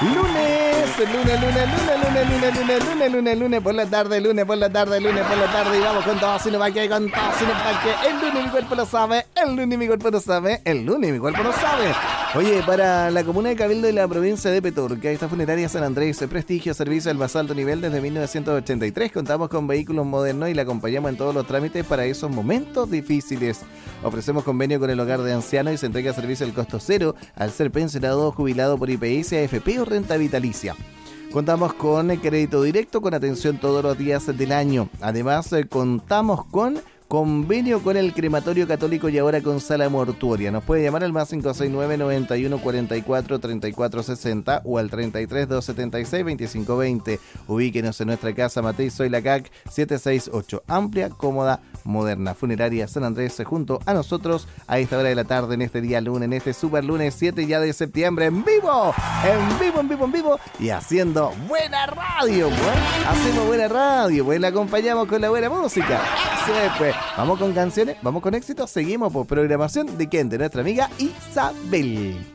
Lunes por la tarde, y vamos con todo, sino pa' que, el lunes mi cuerpo lo sabe, el lunes mi cuerpo lo sabe. Oye, para la comuna de Cabildo y la provincia de Petorca, esta funeraria San Andrés, prestigio, servicio al más alto nivel desde 1983, contamos con vehículos modernos y la acompañamos en todos los trámites para esos momentos difíciles. Ofrecemos convenio con el hogar de ancianos y se entrega servicio al costo cero al ser pensionado o jubilado por IPS, AFP o renta vitalicia. Contamos con crédito directo con atención todos los días del año. Además, contamos con convenio con el Crematorio Católico y ahora con sala mortuoria. Nos puede llamar al más 569 91 44 34 60 o al 33 276 25 20. Ubíquenos en nuestra casa Matriz Soy la CAC 768. Amplia, cómoda, moderna. Funeraria San Andrés junto a nosotros a esta hora de la tarde en este día lunes, en este super lunes 7 ya de septiembre en vivo y haciendo buena radio, pues. Hacemos buena radio, pues la acompañamos con la buena música. Eso es, pues. Vamos con canciones, vamos con éxitos, seguimos por programación de quién, de nuestra amiga Isabel.